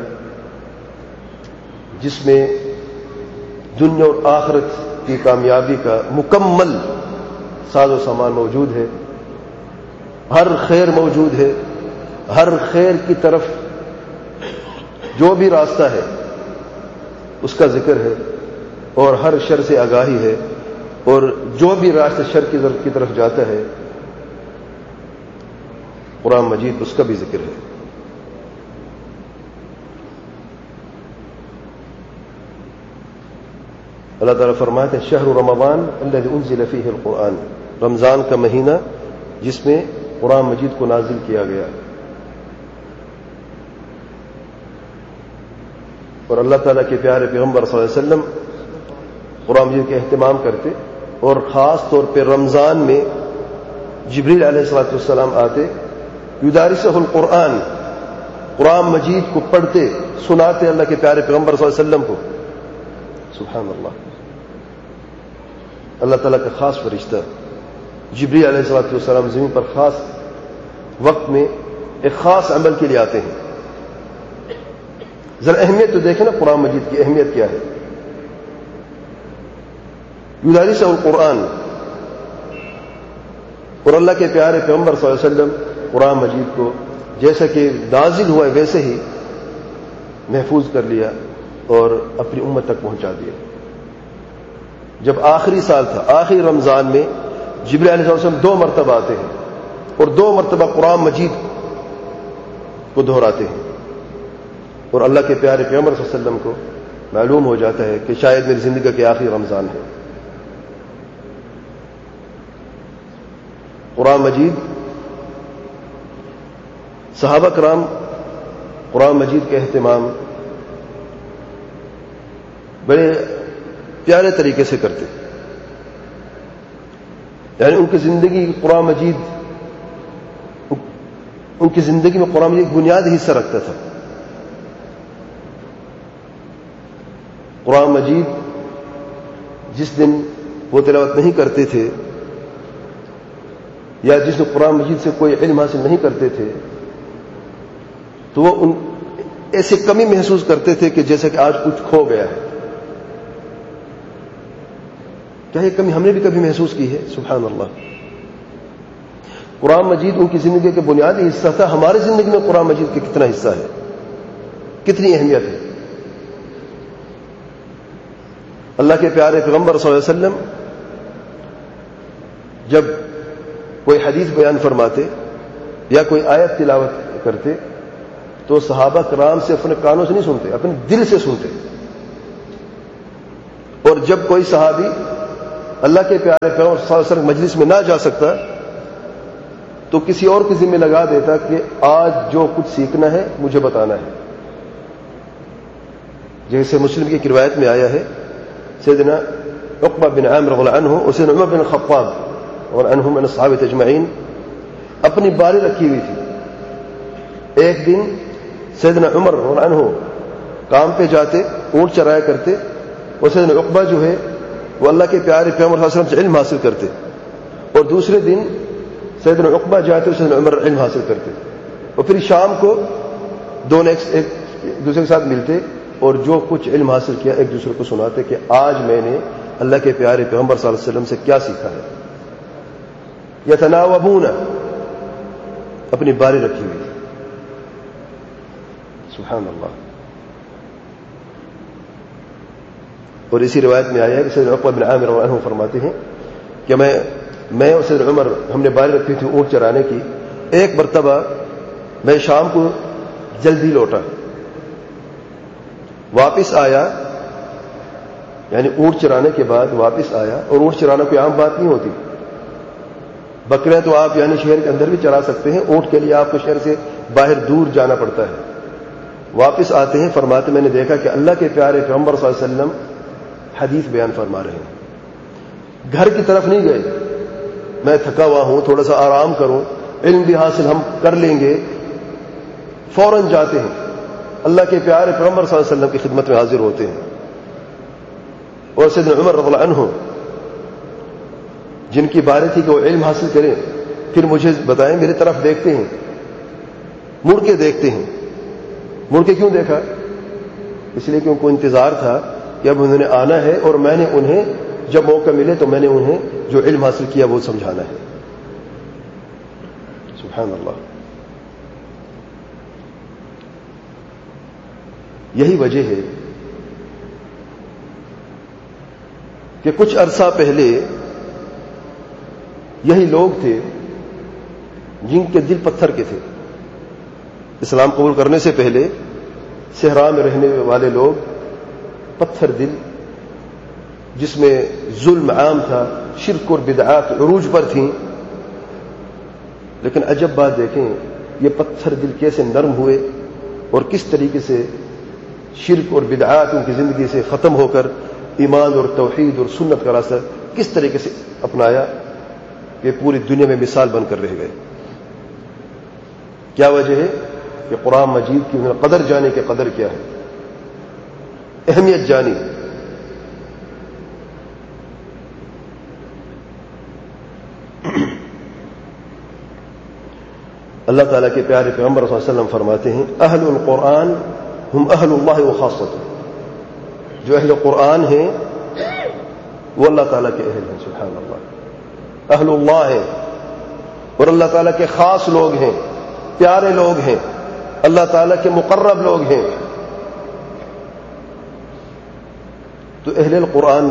جس میں دنیا اور آخرت کی کامیابی کا مکمل ساز و سامان موجود ہے، ہر خیر موجود ہے، ہر خیر کی طرف جو بھی راستہ ہے اس کا ذکر ہے، اور ہر شر سے آگاہی ہے، اور جو بھی راستہ شر کی طرف جاتا ہے قرآن مجید اس کا بھی ذکر ہے۔ اللہ تعالیٰ فرماتے ہیں شہر رمضان الذی انزل فیہ القرآن، رمضان کا مہینہ جس میں قرآن مجید کو نازل کیا گیا۔ اور اللہ تعالیٰ کے پیارے پیغمبر صلی اللہ علیہ وسلم قرآن مجید کے اہتمام کرتے، اور خاص طور پہ رمضان میں جبریل علیہ السلام آتے، یدارسہ القرآن، قرآن مجید کو پڑھتے سناتے اللہ کے پیارے پیغمبر صلی اللہ علیہ وسلم کو۔ سبحان اللہ، اللہ تعالیٰ کا خاص فرشتہ جبریل علیہ السلام زمین پر خاص وقت میں ایک خاص عمل کے لیے آتے ہیں۔ ذرا اہمیت تو دیکھیں نا، قرآن مجید کی اہمیت کیا ہے۔ یدارسہ القرآن، اور اللہ کے پیارے پیغمبر صلی اللہ علیہ وسلم قرآن مجید کو جیسا کہ نازل ہوا ہے ویسے ہی محفوظ کر لیا اور اپنی امت تک پہنچا دیا۔ جب آخری سال تھا، آخری رمضان میں جبریل علیہ السلام 2 مرتبہ آتے ہیں اور 2 مرتبہ قرآن مجید کو دہراتے ہیں، اور اللہ کے پیارے پیغمبر صلی اللہ علیہ وسلم کو معلوم ہو جاتا ہے کہ شاید میری زندگی کے آخری رمضان ہے۔ قرآن مجید، صحابہ کرام قرآن مجید کے اہتمام بڑے پیارے طریقے سے کرتے، یعنی ان کی زندگی قرآن مجید، ان کی زندگی میں قرآن مجید ایک بنیادی حصہ رکھتا تھا۔ قرآن مجید جس دن وہ تلاوت نہیں کرتے تھے، یا جس دن قرآن مجید سے کوئی علم حاصل نہیں کرتے تھے، تو وہ ان ایسی کمی محسوس کرتے تھے کہ جیسے کہ آج کچھ کھو گیا ہے۔ کیا یہ کمی ہم نے بھی کبھی محسوس کی ہے؟ سبحان اللہ، قرآن مجید ان کی زندگی کے بنیادی حصہ تھا۔ ہماری زندگی میں قرآن مجید کا کتنا حصہ ہے، کتنی اہمیت ہے؟ اللہ کے پیارے پیغمبر صلی اللہ علیہ وسلم جب کوئی حدیث بیان فرماتے یا کوئی آیت تلاوت کرتے تو صحابہ کرام سے اپنے کانوں سے نہیں سنتے، اپنے دل سے سنتے، اور جب کوئی صحابی اللہ کے پیارے پیغمبر صلی اللہ علیہ وسلم مجلس میں نہ جا سکتا تو کسی اور کے ذمہ لگا دیتا کہ آج جو کچھ سیکھنا ہے مجھے بتانا ہے. جیسے مسلم کی ایک روایت میں آیا ہے سیدنا عقبہ بن عامر رضی اللہ عنہ اور سیدنا عمر بن الخطاب اور عنہم من الصحابہ اجمعین اپنی باری رکھی ہوئی تھی. ایک دن سیدنا عمر رضی اللہ عنہ کام پہ جاتے، اونٹ چرایا کرتے، اور سیدنا عقبہ جو ہے وہ اللہ کے پیارے پیغمبر صلی اللہ علیہ وسلم سے علم حاصل کرتے. اور دوسرے دن سیدنا عقبہ جاتے اور سیدنا عمر علم حاصل کرتے. اور پھر شام کو دونوں ایک دوسرے کے ساتھ ملتے اور جو کچھ علم حاصل کیا ایک دوسرے کو سناتے کہ آج میں نے اللہ کے پیارے پیغمبر صلی اللہ علیہ وسلم سے کیا سیکھا ہے. یتناوبون، اپنی باری رکھی ہوئی. سبحان اللہ. اور اسی روایت میں آیا ہے کہ سیدنا عقبہ بن عامر رضی اللہ عنہ فرماتے ہیں کہ میں اور سیدنا عمر ہم نے باری رکھی تھی اونٹ چرانے کی. ایک مرتبہ میں شام کو جلدی لوٹا، واپس آیا، یعنی اونٹ چرانے کے بعد واپس آیا. اور اونٹ چرانا کوئی عام بات نہیں ہوتی. بکریاں تو آپ یعنی شہر کے اندر بھی چرا سکتے ہیں، اونٹ کے لیے آپ کو شہر سے باہر دور جانا پڑتا ہے. واپس آتے ہیں، فرماتے میں نے دیکھا کہ اللہ کے پیارے پیغمبر صلی اللہ علیہ وسلم حدیث بیان فرما رہے ہیں. گھر کی طرف نہیں گئے، میں تھکا ہوا ہوں، تھوڑا سا آرام کروں، علم بھی حاصل ہم کر لیں گے. فوراً جاتے ہیں، اللہ کے پیارے پیغمبر صلی اللہ علیہ وسلم کی خدمت میں حاضر ہوتے ہیں. اور سیدنا عمر رضی اللہ عنہ جن کی باری تھی کہ وہ علم حاصل کریں، پھر مجھے بتائیں، میری طرف دیکھتے ہیں، مڑ کے دیکھتے ہیں. مڑ کے کیوں دیکھا؟ اس لیے کہ ان کو انتظار تھا کہ اب انہوں نے آنا ہے اور میں نے انہیں جب موقع ملے تو میں نے انہیں جو علم حاصل کیا وہ سمجھانا ہے. سبحان اللہ. یہی وجہ ہے کہ کچھ عرصہ پہلے یہی لوگ تھے جن کے دل پتھر کے تھے. اسلام قبول کرنے سے پہلے صحرا میں رہنے والے لوگ پتھر دل، جس میں ظلم عام تھا، شرک اور بدعات عروج پر تھیں. لیکن عجب بات دیکھیں، یہ پتھر دل کیسے نرم ہوئے اور کس طریقے سے شرک اور بدعات ان کی زندگی سے ختم ہو کر ایمان اور توحید اور سنت کا راستہ کس طریقے سے اپنایا کہ پوری دنیا میں مثال بن کر رہ گئے. کیا وجہ ہے؟ کہ قرآن مجید کی انہیں قدر جانے کی قدر کیا ہے، اہمیت جانی. اللہ تعالیٰ کے پیارے پیغمبر صلی اللہ علیہ وسلم فرماتے ہیں اہل القرآن ہم اہل اللہ و خاصۃ. جو اہل قرآن ہیں وہ اللہ تعالیٰ کے اہل ہیں. سبحان اللہ. اہل اللہ ہیں اور اللہ تعالیٰ کے خاص لوگ ہیں، پیارے لوگ ہیں، اللہ تعالیٰ کے مقرب لوگ ہیں. تو اہل القرآن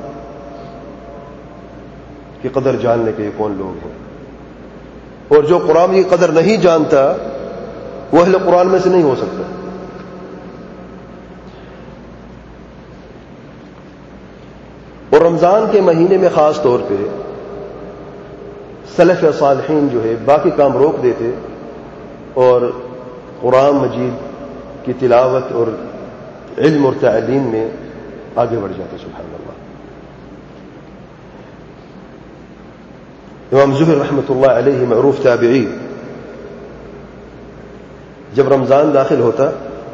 کی قدر جاننے کے یہ کون لوگ ہیں؟ اور جو قرآن کی قدر نہیں جانتا وہ اہل قرآن میں سے نہیں ہو سکتا. اور رمضان کے مہینے میں خاص طور پہ سلف صالحین جو ہے باقی کام روک دیتے اور قرآن مجید کی تلاوت اور علم اور تعلیم میں آگے بڑھ جاتے. سبحان اللہ. امام زہری رحمۃ اللہ علیہ معروف تابعی، جب رمضان داخل ہوتا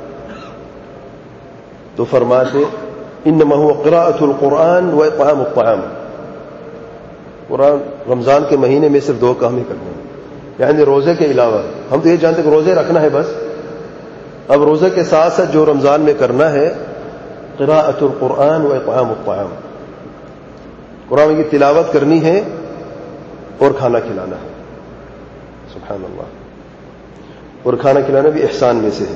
تو فرماتے انما هو قراءة القرآن و اطعام الطعام. قرآن رمضان کے مہینے میں صرف دو کام ہی کرنے ہیں، یعنی روزے کے علاوہ. ہم تو یہ جانتے کہ روزے رکھنا ہے بس، اب روزے کے ساتھ ساتھ جو رمضان میں کرنا ہے قراءة القرآن و اطعام الطعام. قرآن کی تلاوت کرنی ہے اور کھانا کھلانا ہے. سبحان اللہ. اور کھانا کھلانا بھی احسان میں سے ہے.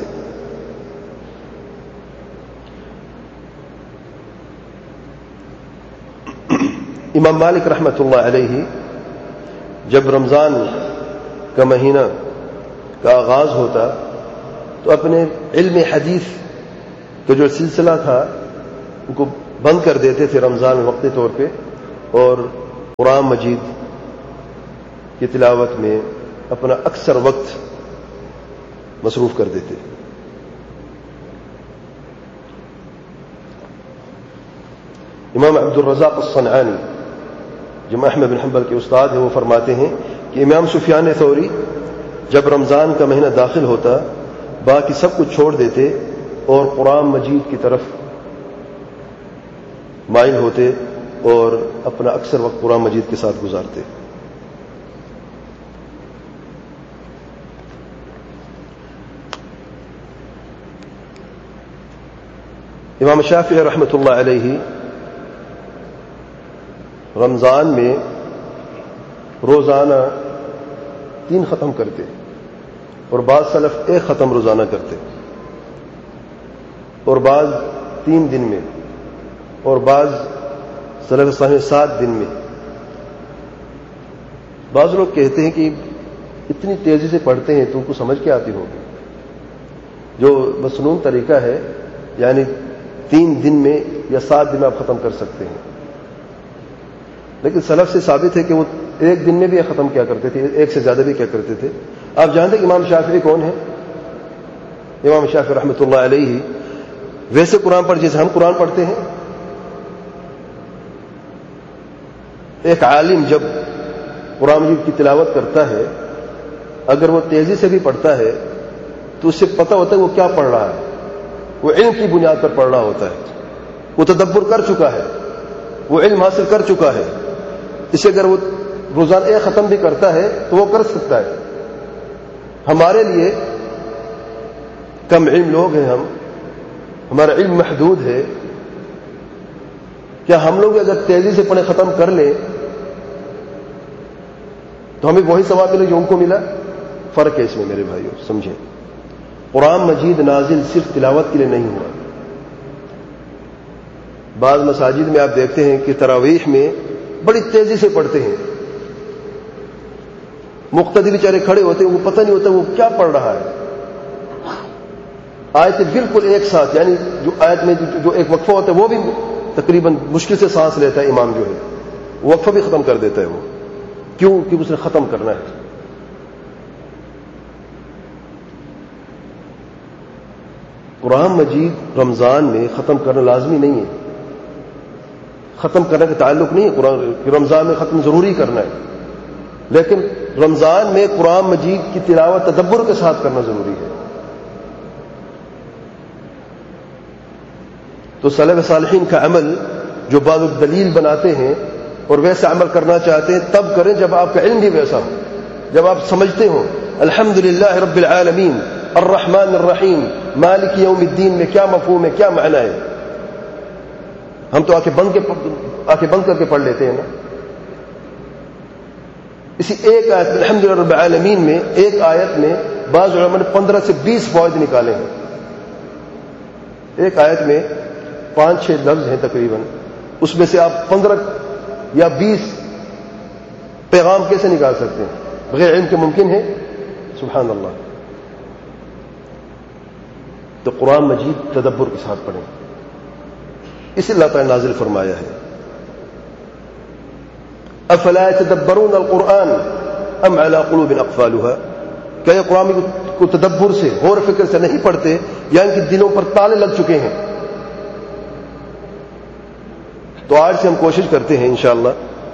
امام مالک رحمۃ اللہ علیہ جب رمضان کا مہینہ کا آغاز ہوتا تو اپنے علم حدیث کا جو سلسلہ تھا ان کو بند کر دیتے تھے رمضان میں وقتی طور پہ، اور قرآن مجید کی تلاوت میں اپنا اکثر وقت مصروف کر دیتے. امام عبد الرزاق الصنعانی جو احمد بن حنبل کے استاد ہیں وہ فرماتے ہیں کہ امام سفیان ثوری جب رمضان کا مہینہ داخل ہوتا باقی سب کچھ چھوڑ دیتے اور قرآن مجید کی طرف مائل ہوتے اور اپنا اکثر وقت قرآن مجید کے ساتھ گزارتے. امام شافعی رحمۃ اللہ علیہ رمضان میں روزانہ 3 ختم کرتے اور بعض سلف 1 ختم روزانہ کرتے اور بعض 3 دن میں اور بعض سلف صالح 7 دن میں. بعض لوگ کہتے ہیں کہ اتنی تیزی سے پڑھتے ہیں تم کو سمجھ کے آتی ہوگی. جو مسنون طریقہ ہے یعنی 3 دن میں یا 7 دن میں آپ ختم کر سکتے ہیں, لیکن سلف سے ثابت ہے کہ وہ 1 دن میں بھی ختم کیا کرتے تھے, 1 سے زیادہ بھی کیا کرتے تھے. آپ جانتے ہیں امام شافعی کون ہے؟ امام شافعی رحمۃ اللہ علیہ ویسے قرآن پڑھ جیسے ہم قرآن پڑھتے ہیں. ایک عالم جب قرآن مجید کی تلاوت کرتا ہے اگر وہ تیزی سے بھی پڑھتا ہے تو اس سے پتہ ہوتا ہے وہ کیا پڑھ رہا ہے. وہ علم کی بنیاد پر پڑھ رہا ہوتا ہے, وہ تدبر کر چکا ہے, وہ علم حاصل کر چکا ہے. اسے اگر وہ روزانہ 1 ختم بھی کرتا ہے تو وہ کر سکتا ہے. ہمارے لیے کم علم لوگ ہیں, ہمارا علم محدود ہے. کیا ہم لوگ اگر تیزی سے پڑھے ختم کر لیں تو ہمیں وہی ثواب ملے جو ان کو ملا؟ فرق ہے اس میں میرے بھائیوں, سمجھیں. قرآن مجید نازل صرف تلاوت کے لیے نہیں ہوا. بعض مساجد میں آپ دیکھتے ہیں کہ تراویح میں بڑی تیزی سے پڑھتے ہیں, مقتدی بیچارے کھڑے ہوتے ہیں, وہ پتہ نہیں ہوتا وہ کیا پڑھ رہا ہے. آیتیں بالکل ایک ساتھ, یعنی جو آیت میں جو ایک وقفہ ہوتا ہے وہ بھی تقریباً مشکل سے سانس لیتا ہے امام جو ہے, وقفہ بھی ختم کر دیتا ہے. وہ کیوں؟ کہ اس نے ختم کرنا ہے. قرآن مجید رمضان میں ختم کرنا لازمی نہیں ہے, ختم کرنے کا تعلق نہیں ہے قرآن کہ رمضان میں ختم ضروری کرنا ہے, لیکن رمضان میں قرآن مجید کی تلاوت تدبر کے ساتھ کرنا ضروری ہے. تو سلف صالحین کا عمل جو بعض دلیل بناتے ہیں اور ویسا عمل کرنا چاہتے ہیں تب کریں جب آپ کا علم بھی ویسا ہو, جب آپ سمجھتے ہو الحمدللہ رب العالمین الرحمن الرحیم مالک یوم الدین میں کیا مفہوم ہے, کیا معنی ہے. ہم تو آنکھیں بند کر کے پڑھ لیتے ہیں نا. اسی ایک آیت میں الحمدللہ رب العالمین میں ایک آیت میں بعض علماء نے 15 سے 20 فوائد نکالے ہیں. ایک آیت میں 5-6 لفظ ہیں تقریباً, اس میں سے آپ 15 یا 20 پیغام کیسے نکال سکتے ہیں؟ بغیر علم کے ممکن ہے؟ سبحان اللہ. تو قرآن مجید تدبر کے ساتھ پڑھیں, اسے اللہ تعالی نازل فرمایا ہے. افلا يتدبرون القرآن ام على قلوب اقفالها, کیا یہ قرآن کو تدبر سے غور فکر سے نہیں پڑھتے یا ان کے دلوں پر تالے لگ چکے ہیں؟ تو آج سے ہم کوشش کرتے ہیں انشاءاللہ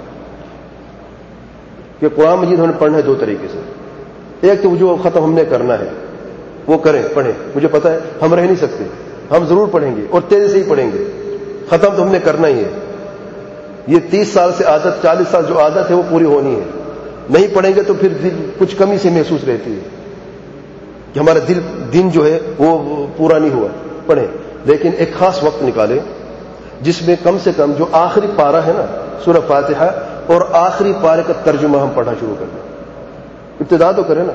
کہ قرآن مجید ہمیں پڑھنا ہے 2 طریقے سے. ایک تو جو ختم ہم نے کرنا ہے وہ کریں, پڑھیں. مجھے پتا ہے ہم رہ نہیں سکتے, ہم ضرور پڑھیں گے اور تیزی سے ہی پڑھیں گے. ختم تو ہم نے کرنا ہی ہے. یہ 30 سال سے عادت, 40 سال جو عادت ہے وہ پوری ہونی ہے. نہیں پڑھیں گے تو پھر کچھ کمی سے محسوس رہتی ہے کہ ہمارا دن جو ہے وہ پورا نہیں ہوا. پڑھیں, لیکن ایک خاص وقت نکالیں جس میں کم سے کم جو آخری پارہ ہے نا سورہ فاتحہ اور آخری پارے کا ترجمہ ہم پڑھنا شروع کر دیں. ابتدا تو کریں نا.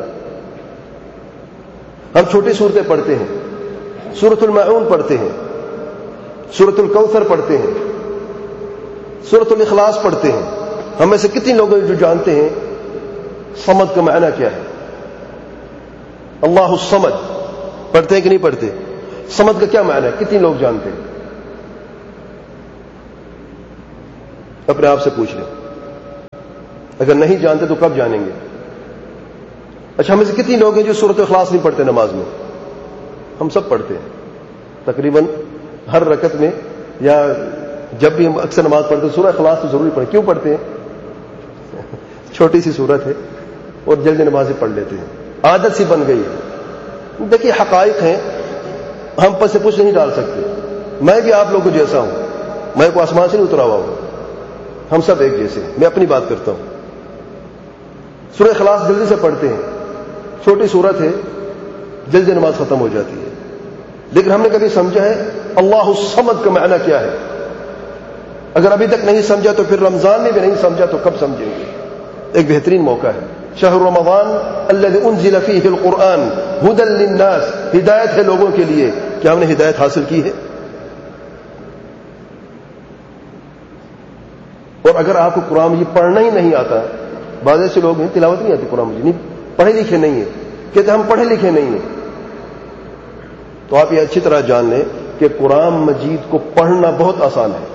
ہم چھوٹی صورتیں پڑھتے ہیں, سورۃ الماعون پڑھتے ہیں, سورۃ الکوثر پڑھتے ہیں, سورۃ الاخلاص پڑھتے ہیں. ہم میں سے کتنے لوگ جو جانتے ہیں صمد کا معنی کیا ہے؟ اللہ الصمد پڑھتے ہیں کہ نہیں پڑھتے؟ صمد کا کیا معنی ہے؟ کتنے لوگ جانتے ہیں؟ اپنے آپ سے پوچھ لیں. اگر نہیں جانتے تو کب جانیں گے؟ اچھا، ہم سے کتنی لوگ ہیں جو سورۃ اخلاص نہیں پڑھتے نماز میں؟ ہم سب پڑھتے ہیں تقریباً ہر رکعت میں، یا جب بھی ہم اکثر نماز پڑھتے ہیں سورہ اخلاص تو ضروری پڑھیں. کیوں پڑھتے ہیں؟ چھوٹی سی سورت ہے اور جلدی نمازیں پڑھ لیتے ہیں، عادت سی بن گئی ہے. دیکھیے حقائق ہیں، ہم پر سے کچھ نہیں ڈال سکتے. میں بھی آپ لوگوں جیسا ہوں، میں کو آسمان سے نہیں اترا ہوا ہوں، ہم سب ایک جیسے ہیں. میں اپنی بات کرتا ہوں. سورہ اخلاص جلدی سے پڑھتے ہیں، چھوٹی سورت ہے، جلدی نماز ختم ہو جاتی ہے. لیکن ہم نے کبھی سمجھا ہے اللہ الصمد کا معنی کیا ہے؟ اگر ابھی تک نہیں سمجھا تو پھر رمضان میں بھی نہیں سمجھا تو کب سمجھیں گے؟ ایک بہترین موقع ہے. شہر رمضان الذي انزل فيه القرآن هدى للناس، ہدایت ہے لوگوں کے لیے. کیا ہم نے ہدایت حاصل کی ہے؟ اور اگر آپ کو قرآن مجید پڑھنا ہی نہیں آتا، بعض ایسے لوگ ہیں تلاوت نہیں آتی قرآن مجید، نہیں پڑھے لکھے نہیں ہیں، کہتے ہم پڑھے لکھے نہیں ہیں، تو آپ یہ اچھی طرح جان لیں کہ قرآن مجید کو پڑھنا بہت آسان ہے.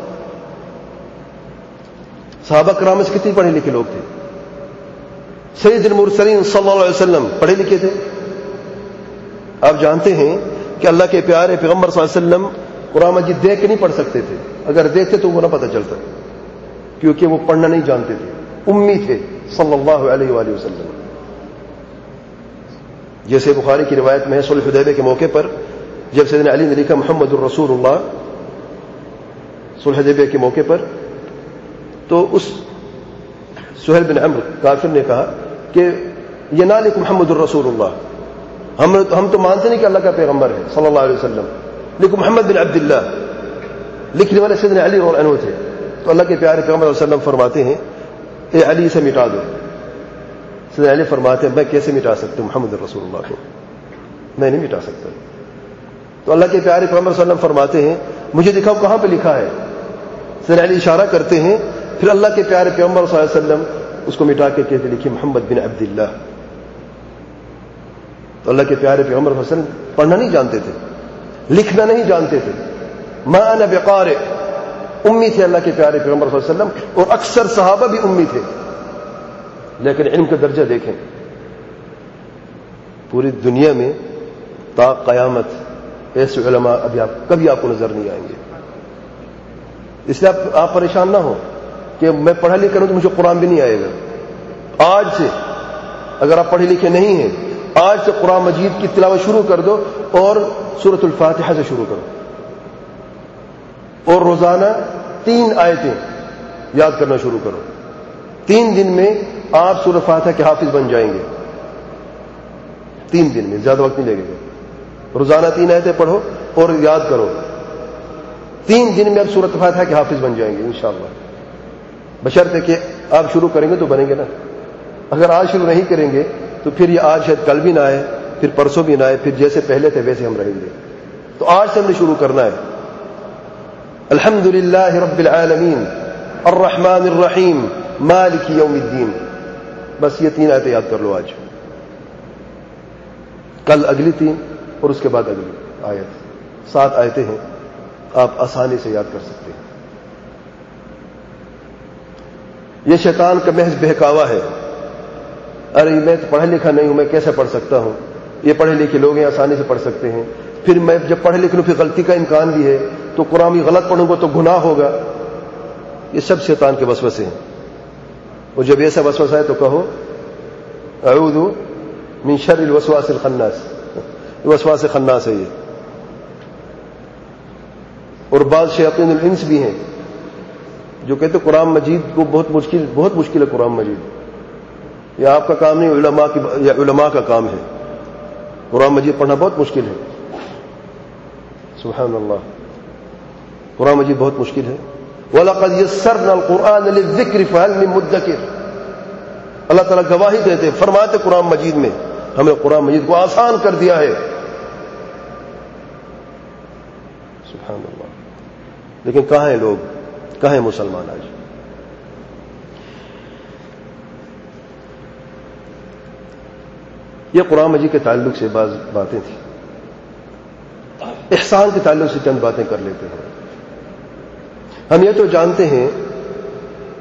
صحابہ کرام سے کتنے پڑھے لکھے لوگ تھے؟ سید المرسلین صلی اللہ علیہ وسلم پڑھے لکھے تھے. آپ جانتے ہیں کہ اللہ کے پیارے پیغمبر صلی اللہ علیہ وسلم قرآن مجید دیکھ کے نہیں پڑھ سکتے تھے. اگر دیکھتے تو وہ نہ پتہ چلتا، کیونکہ وہ پڑھنا نہیں جانتے تھے، امی تھے صلی اللہ علیہ وآلہ وسلم. جیسے بخاری کی روایت میں صلح حدیبیہ کے موقع پر جب سیدنا علی نے لکھا محمد الرسول اللہ صلح حدیبیہ کے موقع پر، تو اس سہیل بن عمرو کافر نے کہا کہ یہ نہ لکھ محمد الرسول اللہ، ہم تو مانتے نہیں کہ اللہ کا پیغمبر ہے صلی اللہ علیہ وسلم، لیکن محمد بن عبد اللہ. لکھنے والے سیدنا علی رضی اللہ عنہ تھے. تو اللہ کے پیارے پیغمبر صلی اللہ علیہ وسلم فرماتے ہیں اے علی سے مٹا دو. سیدنا علی فرماتے ہیں میں کیسے مٹا سکتا ہوں محمد الرسول اللہ کو، میں نہیں مٹا سکتا. تو اللہ کے پیارے پیغمبر صلی اللہ علیہ وسلم فرماتے ہیں مجھے دکھاؤ کہاں پہ لکھا ہے. سیدنا علی اشارہ کرتے ہیں، پھر اللہ کے پیارے پیغمبر صلی اللہ علیہ وسلم اس کو مٹا کے کہتے لکھی محمد بن عبد اللہ. تو اللہ کے پیارے پیغمبر صلی اللہ علیہ وسلم پڑھنا نہیں جانتے تھے، لکھنا نہیں جانتے تھے. ما انا بقارئ، امی تھے اللہ کے پیارے پیغمبر صلی اللہ علیہ وسلم، اور اکثر صحابہ بھی امی تھے. لیکن علم کا درجہ دیکھیں، پوری دنیا میں تا قیامت ایسے علماء کبھی آپ کو نظر نہیں آئیں گے. اس لیے آپ پریشان نہ ہو کہ میں پڑھا لکھا ہوں تو مجھے قرآن بھی نہیں آئے گا. آج سے اگر آپ پڑھے لکھے نہیں ہیں، آج سے قرآن مجید کی تلاوت شروع کر دو اور سورۃ الفاتحہ سے شروع کرو، اور روزانہ 3 آیتیں یاد کرنا شروع کرو. 3 دن میں آپ سورۃ فاتحہ کے حافظ بن جائیں گے. 3 دن میں، زیادہ وقت نہیں لگے گا. روزانہ 3 آیتیں پڑھو اور یاد کرو. 3 دن میں آپ سورۃ فاتحہ کے حافظ بن جائیں گے انشاءاللہ. بشرطے کہ آپ شروع کریں گے تو بنیں گے نا. اگر آج شروع نہیں کریں گے تو پھر یہ آج شاید کل بھی نہ آئے، پھر پرسوں بھی نہ آئے، پھر جیسے پہلے تھے ویسے ہم رہیں گے. تو آج سے ہم نے شروع کرنا ہے. الحمد للہ رب العالمین الرحمن الرحیم مالک یوم الدین. بس یہ 3 آیتیں یاد کر لو آج. کل اگلی 3 اور اس کے بعد اگلی آیت. 7 آیتیں ہیں، آپ آسانی سے یاد کر سکتے ہیں. یہ شیطان کا محض بہکاوا ہے. ارے میں تو پڑھا لکھا نہیں ہوں، میں کیسے پڑھ سکتا ہوں؟ یہ پڑھے لکھے لوگ ہیں، آسانی سے پڑھ سکتے ہیں. پھر میں جب پڑھ لکھ لوں پھر غلطی کا امکان بھی ہے، تو قرآن بھی غلط پڑھوں گا تو گناہ ہوگا. یہ سب شیطان کے وسوسے ہیں. اور جب ایسا وسوسہ ہے تو کہو اعوذ من شر الوسواس الخناس. وسواس خناس ہے یہ. اور بعض شیاطین الانس بھی ہیں جو کہتے قرآن مجید کو بہت مشکل ہے قرآن مجید. یہ آپ کا کام نہیں، علماء کا کام ہے. قرآن مجید پڑھنا بہت مشکل ہے. سبحان اللہ، قرآن مجید بہت مشکل ہے. وَلَقَدْ يَسَّرْنَا الْقُرْآنَ لِلذِّكْرِ فَهَلْ مِن مُدَّكِرٍ. اللہ تعالیٰ گواہی دیتے فرماتے قرآن مجید میں ہم نے قرآن مجید کو آسان کر دیا ہے. سبحان اللہ. لیکن کہاں ہیں لوگ، کہاں ہیں مسلمان آج؟ یہ قرآن مجید کے تعلق سے بعض باتیں تھیں. احسان کے تعلق سے چند باتیں کر لیتے ہیں. ہم یہ تو جانتے ہیں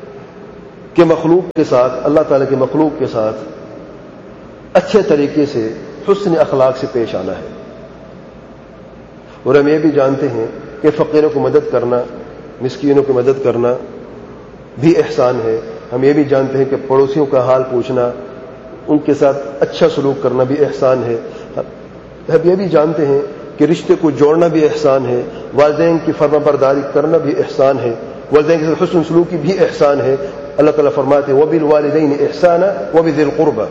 کہ مخلوق کے ساتھ، اللہ تعالیٰ کی مخلوق کے ساتھ اچھے طریقے سے حسن اخلاق سے پیش آنا ہے. اور ہم یہ بھی جانتے ہیں کہ فقیروں کو مدد کرنا، مسکینوں کی مدد کرنا بھی احسان ہے. ہم یہ بھی جانتے ہیں کہ پڑوسیوں کا حال پوچھنا، ان کے ساتھ اچھا سلوک کرنا بھی احسان ہے. ہم یہ بھی جانتے ہیں کہ رشتے کو جوڑنا بھی احسان ہے، والدین کی فرما برداری کرنا بھی احسان ہے، والدین کے ساتھ حسن سلوکی بھی احسان ہے. اللہ تعالیٰ فرماتے ہیں وَبِالْوَالِدَيْنِ إِحْسَانًا وَبِذِي الْقُرْبَى.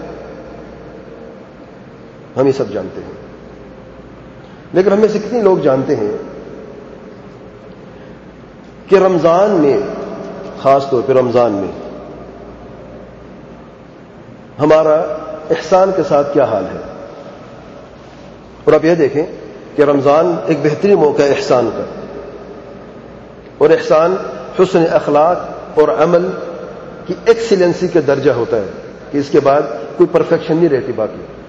ہم یہ سب جانتے ہیں، لیکن ہم میں سے کتنے لوگ جانتے ہیں کہ رمضان میں، خاص طور پہ رمضان میں، ہمارا احسان کے ساتھ کیا حال ہے؟ اور آپ یہ دیکھیں کہ رمضان ایک بہترین موقع ہے احسان کا، اور احسان حسن اخلاق اور عمل کی ایکسیلنسی کا درجہ ہوتا ہے کہ اس کے بعد کوئی پرفیکشن نہیں رہتی باقی.